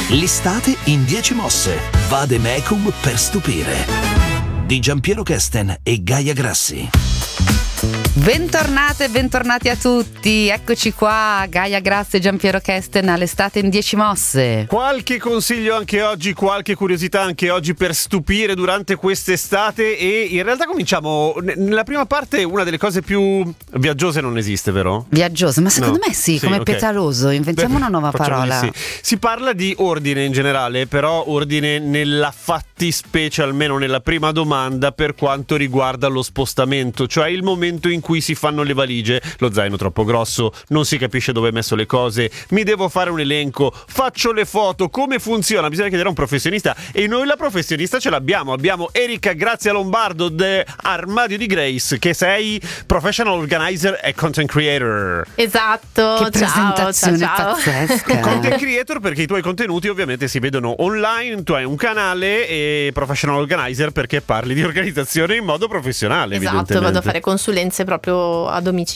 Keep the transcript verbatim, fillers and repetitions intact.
L'estate in dieci mosse. Vademecum per stupire. Di Giampiero Kesten e Gaia Grassi. Bentornate e bentornati a tutti, eccoci qua, Gaia Grassi e Giampiero Kesten all'estate in dieci mosse. Qualche consiglio anche oggi, qualche curiosità anche oggi per stupire durante quest'estate, e in realtà cominciamo nella prima parte. Una delle cose più viaggiose non esiste, vero? Viaggiose, ma secondo No. me sì, Sì, come ok. petaloso, inventiamo una nuova Facciamo di parola. sì. Si parla di ordine in generale, però ordine nella fattispecie, almeno nella prima domanda, per quanto riguarda lo spostamento, cioè il momento in cui si fanno le valigie, lo zaino troppo grosso, non si capisce dove hai messo le cose, mi devo fare un elenco, faccio le foto, come funziona? Bisogna chiedere a un professionista, e noi la professionista ce l'abbiamo. Abbiamo Erika Grazia Lombardo de Armadio di Grace, che sei professional organizer e content creator. Esatto, Che presentazione ciao, ciao, ciao. pazzesca. Content creator perché i tuoi contenuti ovviamente si vedono online, tu hai un canale, e professional organizer perché parli di organizzazione in modo professionale. Esatto, evidentemente. vado a fare consulenze proprio a domicilio.